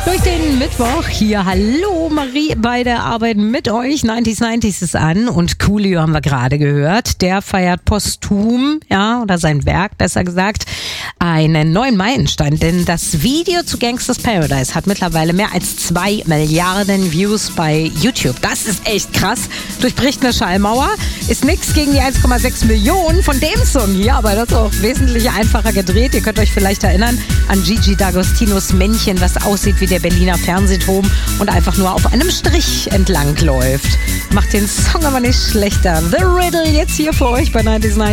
Durch den Mittwoch hier. Hallo, Marie bei der Arbeit mit euch. 90s ist an und Coolio haben wir gerade gehört. Der feiert posthum, oder sein Werk, besser gesagt, einen neuen Meilenstein. Denn das Video zu Gangsters Paradise hat mittlerweile mehr als 2 Milliarden Views bei YouTube. Das ist echt krass. Durchbricht eine Schallmauer. Ist nix gegen die 1,6 Millionen von dem Song hier, aber das ist auch wesentlich einfacher gedreht. Ihr könnt euch vielleicht erinnern an Gigi D'Agostinos Männchen, was aussieht wie der Berliner Fernsehturm und einfach nur auf einem Strich entlang läuft. Macht den Song aber nicht schlechter. The Riddle jetzt hier für euch bei 90s.